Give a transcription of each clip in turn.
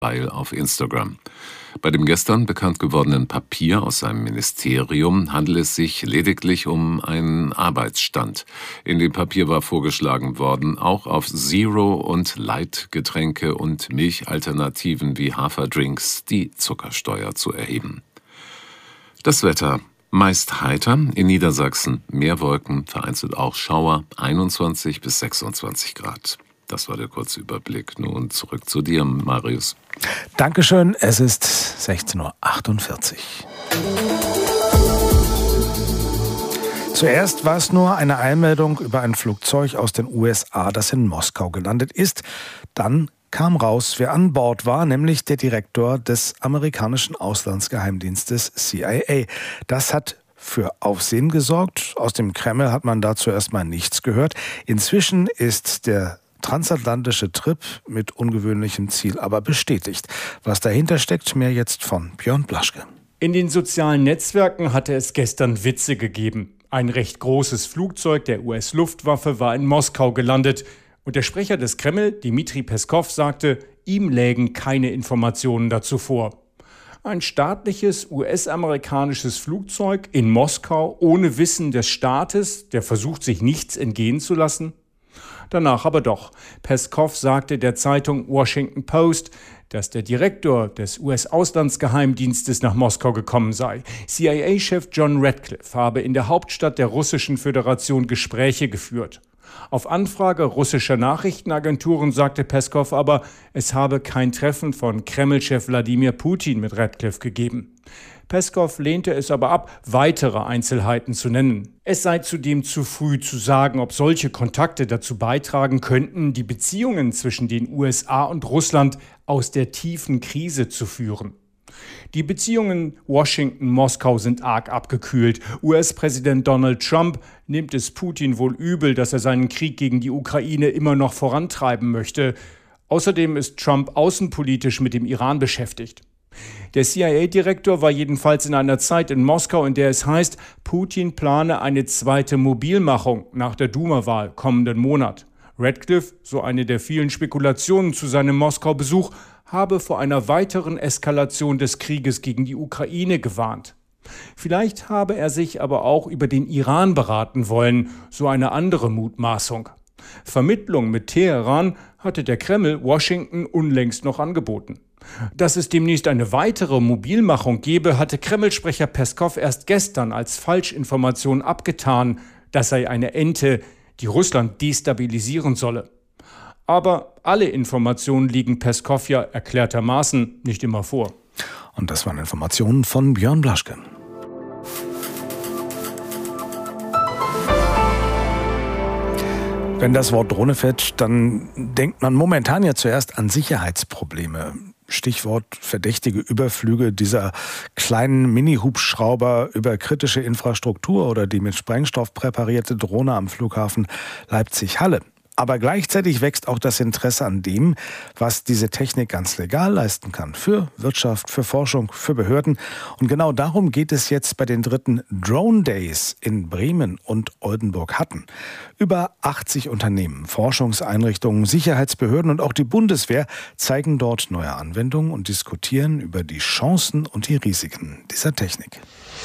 Weil auf Instagram. Bei dem gestern bekannt gewordenen Papier aus seinem Ministerium handelt es sich lediglich um einen Arbeitsstand. In dem Papier war vorgeschlagen worden, auch auf Zero- und Light-Getränke und Milchalternativen wie Haferdrinks die Zuckersteuer zu erheben. Das Wetter: meist heiter, in Niedersachsen mehr Wolken, vereinzelt auch Schauer, 21 bis 26 Grad. Das war der kurze Überblick. Nun zurück zu dir, Marius. Dankeschön, es ist 16:48 Uhr. Zuerst war es nur eine Einmeldung über ein Flugzeug aus den USA, das in Moskau gelandet ist. Dann kam raus, wer an Bord war, nämlich der Direktor des amerikanischen Auslandsgeheimdienstes CIA. Das hat für Aufsehen gesorgt. Aus dem Kreml hat man dazu erstmal nichts gehört. Inzwischen ist der transatlantische Trip mit ungewöhnlichem Ziel aber bestätigt. Was dahinter steckt, mehr jetzt von Björn Blaschke. In den sozialen Netzwerken hatte es gestern Witze gegeben. Ein recht großes Flugzeug der US-Luftwaffe war in Moskau gelandet. Und der Sprecher des Kreml, Dmitri Peskov, sagte, ihm lägen keine Informationen dazu vor. Ein staatliches US-amerikanisches Flugzeug in Moskau ohne Wissen des Staates, der versucht, sich nichts entgehen zu lassen? Danach aber doch. Peskov sagte der Zeitung Washington Post, dass der Direktor des US-Auslandsgeheimdienstes nach Moskau gekommen sei. CIA-Chef John Ratcliffe habe in der Hauptstadt der Russischen Föderation Gespräche geführt. Auf Anfrage russischer Nachrichtenagenturen sagte Peskov aber, es habe kein Treffen von Kreml-Chef Wladimir Putin mit Ratcliffe gegeben. Peskov lehnte es aber ab, weitere Einzelheiten zu nennen. Es sei zudem zu früh zu sagen, ob solche Kontakte dazu beitragen könnten, die Beziehungen zwischen den USA und Russland aus der tiefen Krise zu führen. Die Beziehungen Washington-Moskau sind arg abgekühlt. US-Präsident Donald Trump nimmt es Putin wohl übel, dass er seinen Krieg gegen die Ukraine immer noch vorantreiben möchte. Außerdem ist Trump außenpolitisch mit dem Iran beschäftigt. Der CIA-Direktor war jedenfalls in einer Zeit in Moskau, in der es heißt, Putin plane eine zweite Mobilmachung nach der Duma-Wahl kommenden Monat. Ratcliffe, so eine der vielen Spekulationen zu seinem Moskau-Besuch, habe vor einer weiteren Eskalation des Krieges gegen die Ukraine gewarnt. Vielleicht habe er sich aber auch über den Iran beraten wollen, so eine andere Mutmaßung. Vermittlung mit Teheran hatte der Kreml Washington unlängst noch angeboten. Dass es demnächst eine weitere Mobilmachung gebe, hatte Kreml-Sprecher Peskov erst gestern als Falschinformation abgetan. Das sei eine Ente, die Russland destabilisieren solle. Aber alle Informationen liegen Peskov ja erklärtermaßen nicht immer vor. Und das waren Informationen von Björn Blaschke. Wenn das Wort Drohne fällt, dann denkt man momentan ja zuerst an Sicherheitsprobleme. Stichwort verdächtige Überflüge dieser kleinen Mini-Hubschrauber über kritische Infrastruktur oder die mit Sprengstoff präparierte Drohne am Flughafen Leipzig-Halle. Aber gleichzeitig wächst auch das Interesse an dem, was diese Technik ganz legal leisten kann. Für Wirtschaft, für Forschung, für Behörden. Und genau darum geht es jetzt bei den 3. Drone Days in Bremen und Oldenburg-Hatten. Über 80 Unternehmen, Forschungseinrichtungen, Sicherheitsbehörden und auch die Bundeswehr zeigen dort neue Anwendungen und diskutieren über die Chancen und die Risiken dieser Technik.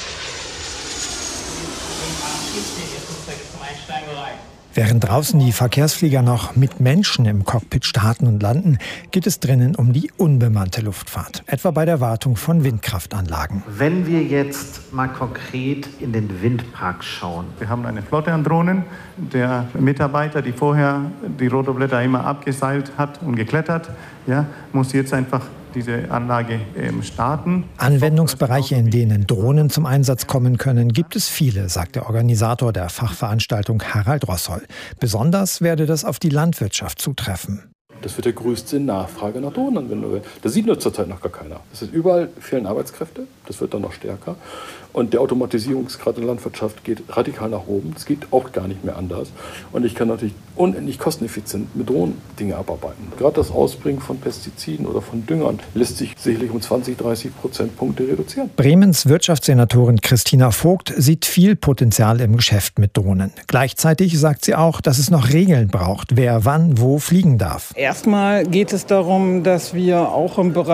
Während draußen die Verkehrsflieger noch mit Menschen im Cockpit starten und landen, geht es drinnen um die unbemannte Luftfahrt, etwa bei der Wartung von Windkraftanlagen. Wenn wir jetzt mal konkret in den Windpark schauen. Wir haben eine Flotte an Drohnen. Der Mitarbeiter, die vorher die Rotorblätter immer abgeseilt hat und geklettert, muss jetzt einfach diese Anlage starten. Anwendungsbereiche, in denen Drohnen zum Einsatz kommen können, gibt es viele, sagt der Organisator der Fachveranstaltung Harald Rossoll. Besonders werde das auf die Landwirtschaft zutreffen. Das wird der größte Nachfrage nach Drohnenanwendungen. Das sieht nur zurzeit noch gar keiner. Es ist überall fehlen Arbeitskräfte, das wird dann noch stärker. Und der Automatisierungsgrad in der Landwirtschaft geht radikal nach oben. Es geht auch gar nicht mehr anders. Und ich kann natürlich unendlich kosteneffizient mit Drohnen Dinge abarbeiten. Gerade das Ausbringen von Pestiziden oder von Düngern lässt sich sicherlich um 20-30 Prozentpunkte reduzieren. Bremens Wirtschaftssenatorin Christina Vogt sieht viel Potenzial im Geschäft mit Drohnen. Gleichzeitig sagt sie auch, dass es noch Regeln braucht, wer wann wo fliegen darf. Erstmal geht es darum, dass wir auch im Bereich